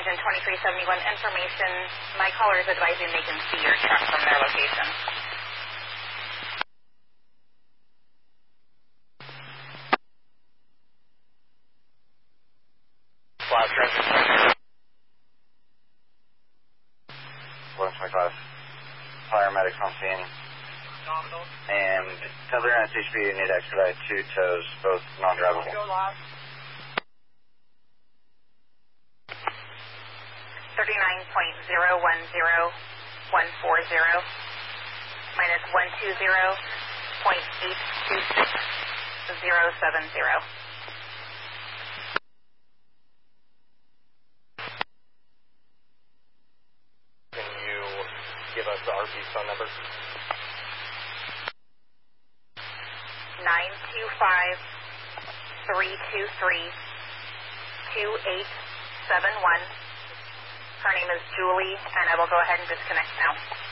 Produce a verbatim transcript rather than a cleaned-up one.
Division twenty-three seventy-one information. My caller is advising they can see your truck from their location. Flash transit. one twenty-five. Paramedics on scene. And tell their N S H P you need to expedite two tows, both non-drivable. thirty-nine point zero one zero one four zero minus one two zero point eight two six zero seven zero. Can you give us the R P phone number? nine two five, three two three, two eight seven one. Her name is Julie, and I will go ahead and disconnect now.